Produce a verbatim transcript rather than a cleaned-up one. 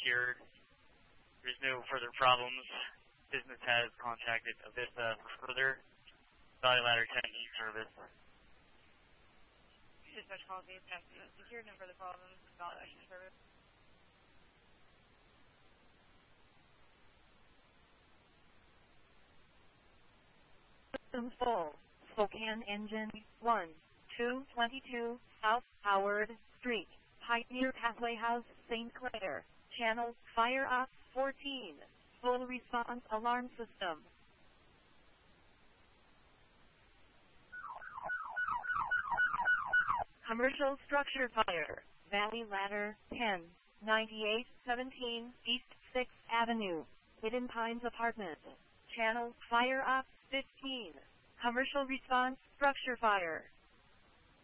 secured. There's no further problems. Business has contacted Avista for further Valley Ladder ten E service. Dispatch calls me, secured, no further problems. Valley Ladder ten service. System full. Spokane engine one two twenty-two South Howard Street, Pioneer Pathway House, Saint Clair. Channel Fire Ops fourteen. Full response alarm system. Commercial structure fire. Valley Ladder ten, ninety-eight seventeen East sixth Avenue. Hidden Pines Apartment. Channel Fire Ops fifteen. Commercial response structure fire.